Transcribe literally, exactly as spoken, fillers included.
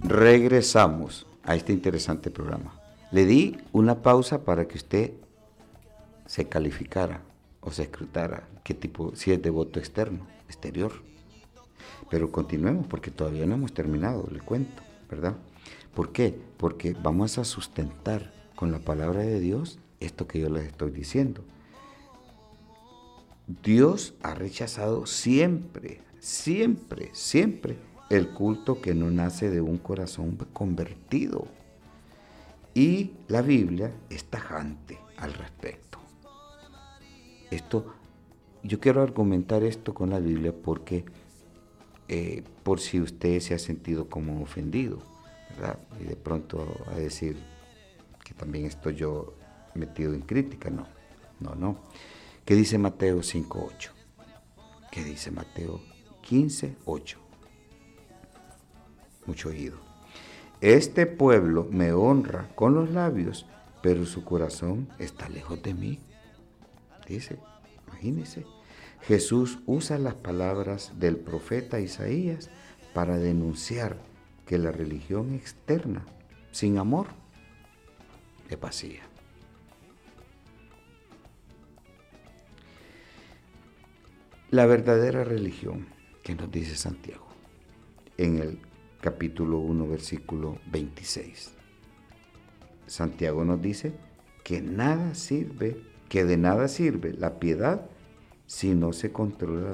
Regresamos a este interesante programa. Le di una pausa para que usted se calificara o se escrutara qué tipo, si es de voto externo, exterior. Pero continuemos porque todavía no hemos terminado, le cuento, ¿verdad? ¿Por qué? Porque vamos a sustentar con la palabra de Dios esto que yo les estoy diciendo. Dios ha rechazado siempre, siempre, siempre el culto que no nace de un corazón convertido. Y la Biblia es tajante al respecto. Esto, yo quiero argumentar esto con la Biblia porque, eh, por si usted se ha sentido como ofendido, ¿verdad? Y de pronto a decir que también estoy yo metido en crítica, no, no, no. ¿Qué dice Mateo cinco ocho? ¿Qué dice Mateo quince ocho? Mucho oído. Este pueblo me honra con los labios, pero su corazón está lejos de mí. Dice, imagínense. Jesús usa las palabras del profeta Isaías para denunciar que la religión externa, sin amor, es vacía. La verdadera religión, que nos dice Santiago, en el capítulo uno, versículo veintiséis. Santiago nos dice que nada sirve, que de nada sirve la piedad si no se controla